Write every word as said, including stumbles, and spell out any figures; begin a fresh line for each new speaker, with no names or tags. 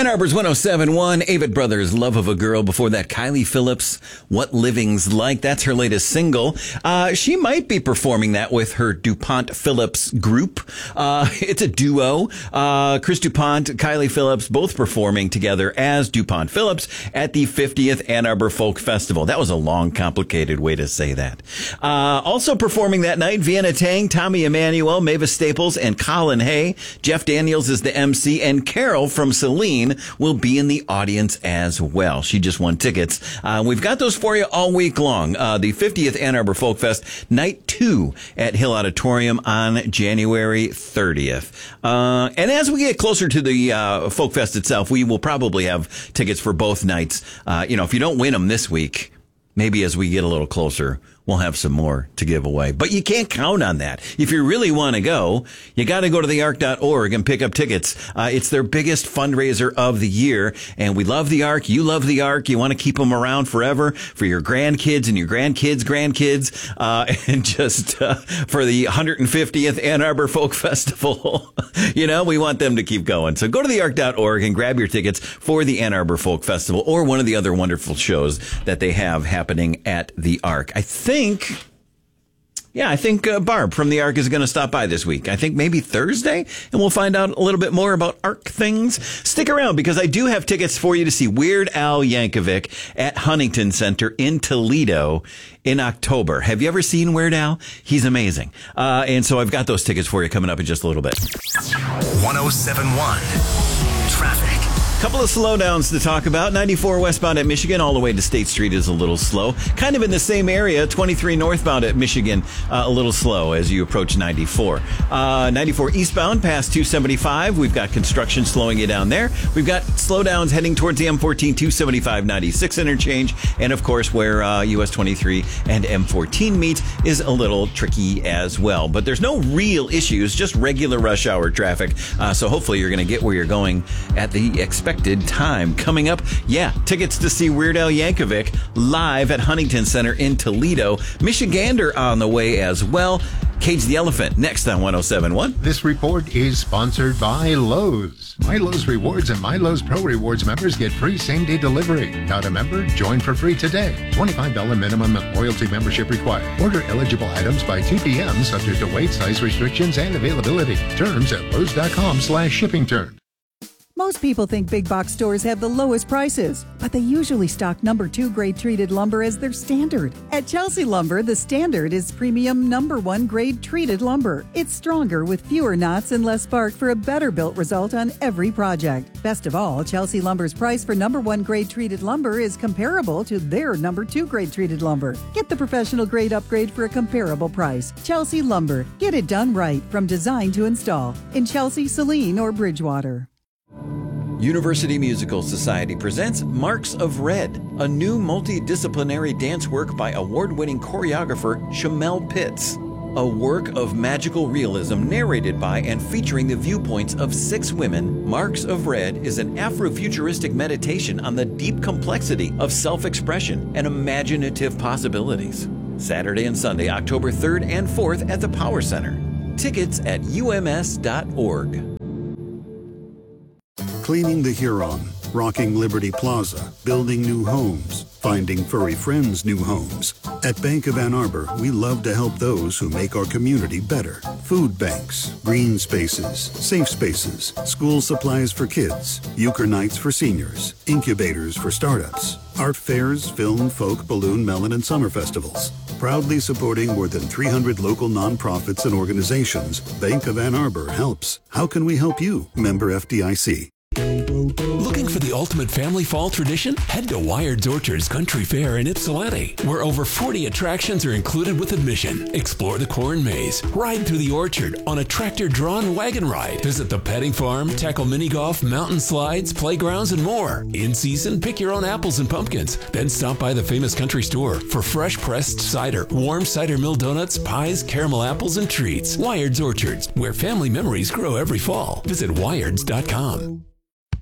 Ann Arbor's one oh seven point one, Avett Brothers, Love of a Girl. Before that, Kylie Phillips, What Living's Like. That's her latest single. Uh, she might be performing that with her DuPont Phillips group. Uh, it's a duo. Uh, Chris DuPont, Kylie Phillips, both performing together as DuPont Phillips at the fiftieth Ann Arbor Folk Festival. That was a long, complicated way to say that. Uh, also performing that night, Vienna Tang, Tommy Emmanuel, Mavis Staples, and Colin Hay. Jeff Daniels is the M C, and Carol from Celine will be in the audience as well. She just won tickets. Uh, we've got those for you all week long. Uh, the fiftieth Ann Arbor Folk Fest, night two at Hill Auditorium on January thirtieth. Uh, and as we get closer to the uh, Folk Fest itself, we will probably have tickets for both nights. Uh, you know, if you don't win them this week, maybe as we get a little closer, we'll have some more to give away. But you can't count on that. If you really want to go, you got to go to the arc dot org and pick up tickets. Uh, it's their biggest fundraiser of the year. And we love the Ark. You love the Ark. You want to keep them around forever for your grandkids and your grandkids' grandkids. Uh, and just uh, for the one hundred fiftieth Ann Arbor Folk Festival. You know, we want them to keep going. So go to the arc dot org and grab your tickets for the Ann Arbor Folk Festival or one of the other wonderful shows that they have happening at the Ark. I think think, yeah, I think uh, Barb from the Ark is going to stop by this week. I think maybe Thursday, and we'll find out a little bit more about Ark things. Stick around, because I do have tickets for you to see Weird Al Yankovic at Huntington Center in Toledo in October. Have you ever seen Weird Al? He's amazing. Uh, and so I've got those tickets for you coming up in just a little bit.
one oh seven point one Traffic.
Couple of slowdowns to talk about. ninety-four westbound at Michigan all the way to State Street is a little slow. Kind of in the same area. twenty-three northbound at Michigan, uh, a little slow as you approach ninety-four. Uh, ninety-four eastbound past two seventy-five. We've got construction slowing you down there. We've got slowdowns heading towards the M fourteen two seventy-five ninety-six interchange. And of course, where uh, U S twenty-three and M fourteen meet is a little tricky as well. But there's no real issues, just regular rush hour traffic. Uh, so hopefully you're going to get where you're going at the expected time. Coming up, yeah, tickets to see Weird Al Yankovic live at Huntington Center in Toledo. Michigander on the way as well. Cage the Elephant next on one oh seven point one.
This report is sponsored by Lowe's. My Lowe's Rewards and My Lowe's Pro Rewards members get free same-day delivery. Not a member? Join for free today. twenty-five dollars minimum and loyalty membership required. Order eligible items by two p.m. subject to weight, size restrictions, and availability. Terms at Lowe's.com slash shipping terms.
Most people think big box stores have the lowest prices, but they usually stock number two grade treated lumber as their standard. At Chelsea Lumber, the standard is premium number one grade treated lumber. It's stronger with fewer knots and less bark for a better built result on every project. Best of all, Chelsea Lumber's price for number one grade treated lumber is comparable to their number two grade treated lumber. Get the professional grade upgrade for a comparable price. Chelsea Lumber. Get it done right from design to install in Chelsea, Saline, or Bridgewater.
University Musical Society presents Marks of Red, a new multidisciplinary dance work by award-winning choreographer Shamel Pitts. A work of magical realism narrated by and featuring the viewpoints of six women, Marks of Red is an Afrofuturistic meditation on the deep complexity of self-expression and imaginative possibilities. Saturday and Sunday, October third and fourth at the Power Center. Tickets at U M S dot org.
Cleaning the Huron, rocking Liberty Plaza, building new homes, finding furry friends new homes. At Bank of Ann Arbor, we love to help those who make our community better. Food banks, green spaces, safe spaces, school supplies for kids, euchre nights for seniors, incubators for startups, art fairs, film, folk, balloon, melon, and summer festivals. Proudly supporting more than three hundred local nonprofits and organizations, Bank of Ann Arbor helps. How can we help you? Member F D I C.
Looking for the ultimate family fall tradition? Head to Wired's Orchards Country Fair in Ypsilanti, where over forty attractions are included with admission. Explore the corn maze, ride through the orchard on a tractor-drawn wagon ride, visit the petting farm, tackle mini golf, mountain slides, playgrounds, and more. In season, pick your own apples and pumpkins. Then stop by the famous country store for fresh pressed cider, warm cider mill donuts, pies, caramel apples, and treats. Wired's Orchards, where family memories grow every fall. Visit Wired's dot com.